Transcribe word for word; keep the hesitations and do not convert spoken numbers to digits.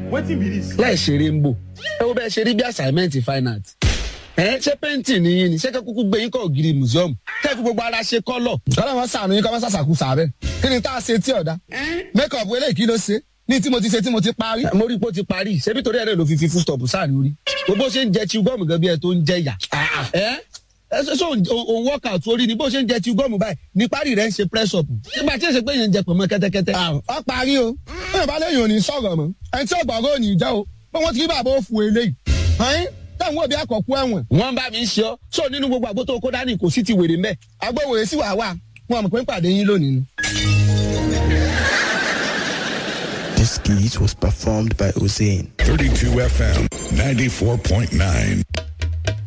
wetin be this. láì ṣeré ń bò ẹ wo bẹ́ẹ̀ ṣe rí bí assignment fine art ẹ ṣé pẹ́ǹtì nìyí ni ṣé kẹ́ kúkú gbé yín kọ́ ògiri museum kẹ́ fi gbogbo ara ṣe kọ́lọ̀. kọ́lá wọn sànù yín kọ́ wọn sàṣàkú sàbẹ̀ kí ni tá a ṣe tí ọ̀dà make up eléyìí kí ló ṣe ní tí mo ti ṣe tí mo ti parí. mo rí i pé ó ti parí ṣebí torí ẹ̀rẹ́ ló fi fi full stop sáàrin orí bó ṣe ń jẹ chew gum gan bí ẹ tó ń jẹ yà. ẹ ẹ ṣe òun workout orí ni bó ṣe ń jẹ chew gum báyìí ní parí rẹ̀ ń ṣe press up nígbà tí èsè pé yẹn ń jẹ pọ̀nmọ́ kẹ́tẹ́kẹ́tẹ́. ọ parí o bẹ́ẹ̀ bá lẹ́yìn òní sọ̀rọ̀ mọ́ ẹni tí ọgbà rò ní ìjà o pé wọ́n ti rí bàbá òfu eléyìí. táwọn òbí àkọ́kú ẹ̀wọ̀n. wọ́n bá mi ń ṣe ọ́ sọ nínú gbogbo àgbo tó kó dání kò sí ti wèrè mẹ́. agbóhùn sí wàá wà wọn mọ̀ pé ń pàdé yín lónìí ni. This skit was performed by Hussein. thirty-two F M ninety-four point nine.